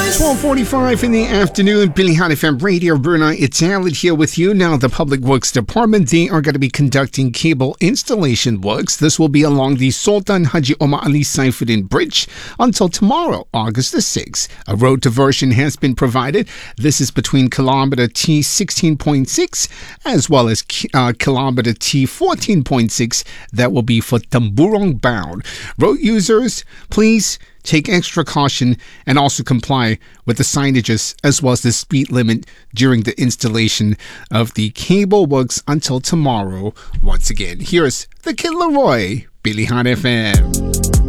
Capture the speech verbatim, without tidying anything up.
twelve forty-five in the afternoon, Billy Hot F M Radio, Brunei. It's Aled here with you. Now, the Public Works Department, they are going to be conducting cable installation works. This will be along the Sultan Haji Omar Ali Saifuddin Bridge until tomorrow, August the sixth. A road diversion has been provided. This is between kilometer T sixteen point six as well as uh, kilometer T fourteen point six. That will be for Temburong bound. Road users, please take extra caution and also comply with the signages as well as the speed limit during the installation of the cable works until tomorrow. Once again, here's the Kid Laroi, Billy Hot F M.